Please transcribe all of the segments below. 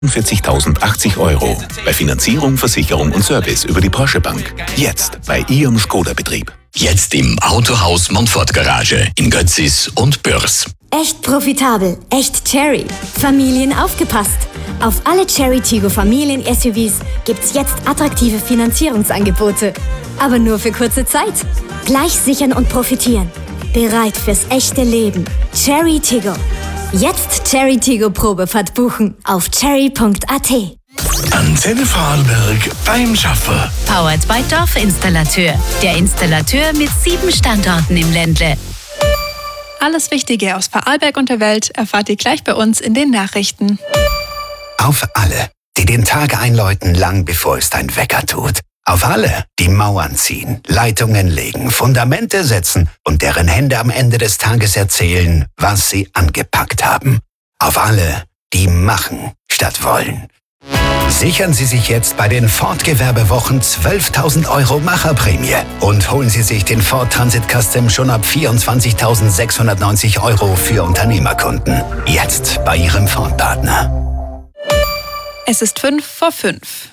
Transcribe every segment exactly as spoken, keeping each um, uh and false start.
vierzigtausendachtzig Euro. Bei Finanzierung, Versicherung und Service über die Porsche Bank. Jetzt bei ihrem Skoda-Betrieb. Jetzt im Autohaus Montfort Garage in Götzis und Bürs. Echt profitabel, echt Cherry. Familien aufgepasst. Auf alle Cherry Tiggo Familien-S U Vs gibt's jetzt attraktive Finanzierungsangebote. Aber nur für kurze Zeit. Gleich sichern und profitieren. Bereit fürs echte Leben. Cherry Tiggo. Jetzt Cherry Tiggo Probefahrt buchen auf cherry punkt a t. Antenne Vorarlberg beim Schaffer. Powered by Dorfinstallateur. Der Installateur mit sieben Standorten im Ländle. Alles Wichtige aus Vorarlberg und der Welt erfahrt ihr gleich bei uns in den Nachrichten. Auf alle, die den Tag einläuten, lang bevor es dein Wecker tut. Auf alle, die Mauern ziehen, Leitungen legen, Fundamente setzen und deren Hände am Ende des Tages erzählen, was sie angepackt haben. Auf alle, die machen statt wollen. Sichern Sie sich jetzt bei den Ford Gewerbewochen zwölftausend Euro Macherprämie und holen Sie sich den Ford Transit Custom schon ab vierundzwanzigtausendsechshundertneunzig Euro für Unternehmerkunden. Jetzt bei Ihrem Ford-Partner. Es ist fünf vor fünf.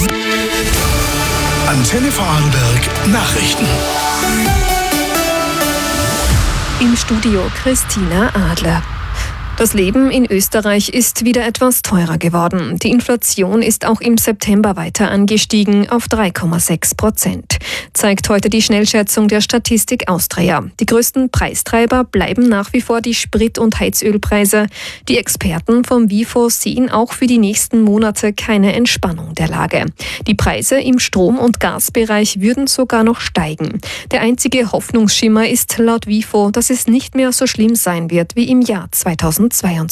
Antenne Vorarlberg Nachrichten. Im Studio Christina Adler. Das Leben in Österreich ist wieder etwas teurer geworden. Die Inflation ist auch im September weiter angestiegen auf drei Komma sechs Prozent, zeigt heute die Schnellschätzung der Statistik Austria. Die größten Preistreiber bleiben nach wie vor die Sprit- und Heizölpreise. Die Experten vom WIFO sehen auch für die nächsten Monate keine Entspannung der Lage. Die Preise im Strom- und Gasbereich würden sogar noch steigen. Der einzige Hoffnungsschimmer ist laut WIFO, dass es nicht mehr so schlimm sein wird wie im Jahr zweitausendzweiundzwanzig.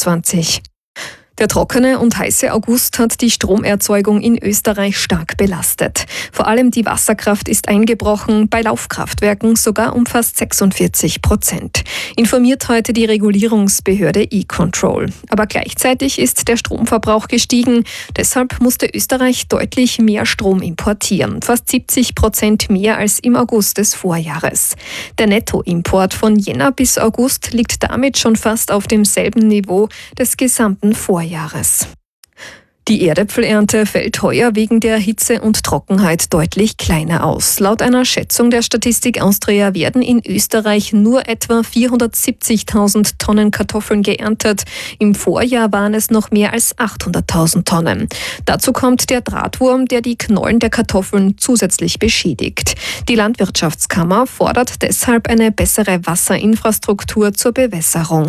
Der trockene und heiße August hat die Stromerzeugung in Österreich stark belastet. Vor allem die Wasserkraft ist eingebrochen, bei Laufkraftwerken sogar um fast sechsundvierzig Prozent. Informiert heute die Regulierungsbehörde E-Control. Aber gleichzeitig ist der Stromverbrauch gestiegen. Deshalb musste Österreich deutlich mehr Strom importieren. Fast siebzig Prozent mehr als im August des Vorjahres. Der Nettoimport von Jänner bis August liegt damit schon fast auf demselben Niveau des gesamten Vorjahres. Jahres. Die Erdäpfelernte fällt heuer wegen der Hitze und Trockenheit deutlich kleiner aus. Laut einer Schätzung der Statistik Austria werden in Österreich nur etwa vierhundertsiebzigtausend Tonnen Kartoffeln geerntet. Im Vorjahr waren es noch mehr als achthunderttausend Tonnen. Dazu kommt der Drahtwurm, der die Knollen der Kartoffeln zusätzlich beschädigt. Die Landwirtschaftskammer fordert deshalb eine bessere Wasserinfrastruktur zur Bewässerung.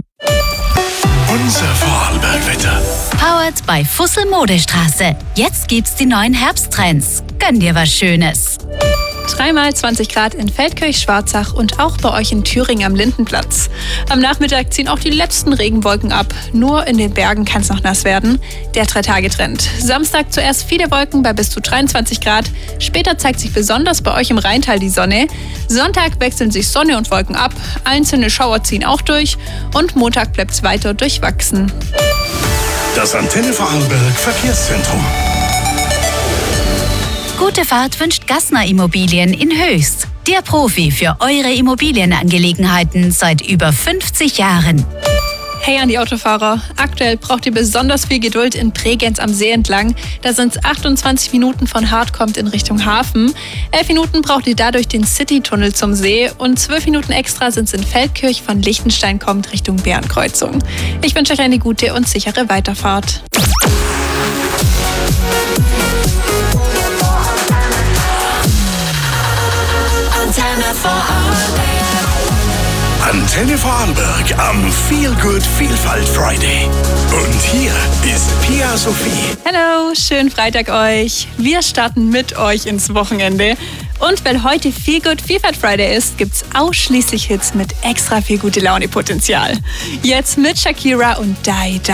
Unser Vorarlberg-Wetter. Powered by Fussel Modestraße. Jetzt gibt's die neuen Herbsttrends. Gönn dir was Schönes. Dreimal zwanzig Grad in Feldkirch-Schwarzach und auch bei euch in Thüringen am Lindenplatz. Am Nachmittag ziehen auch die letzten Regenwolken ab. Nur in den Bergen kann es noch nass werden. Der Drei-Tage-Trend. Samstag zuerst viele Wolken bei bis zu dreiundzwanzig Grad. Später zeigt sich besonders bei euch im Rheintal die Sonne. Sonntag wechseln sich Sonne und Wolken ab. Einzelne Schauer ziehen auch durch. Und Montag bleibt es weiter durchwachsen. Das Antenne Vorarlberg Verkehrszentrum. Gute Fahrt wünscht Gassner Immobilien in Höchst. Der Profi für eure Immobilienangelegenheiten seit über fünfzig Jahren. Hey an die Autofahrer, aktuell braucht ihr besonders viel Geduld in Bregenz am See entlang. Da sind es achtundzwanzig Minuten von Hardkommt in Richtung Hafen. elf Minuten braucht ihr dadurch den Citytunnel zum See und zwölf Minuten extra sind es in Feldkirch von Liechtenstein kommt Richtung Bärenkreuzung. Ich wünsche euch eine gute und sichere Weiterfahrt. Antenne Vorarlberg. Antenne Vorarlberg am Feel Good Vielfalt Friday. Und hier ist Pia Sophie. Hallo, schönen Freitag euch. Wir starten mit euch ins Wochenende. Und weil heute Feel Good Vielfalt Friday ist, gibt's ausschließlich Hits mit extra viel gute Laune Potenzial. Jetzt mit Shakira und Die Die.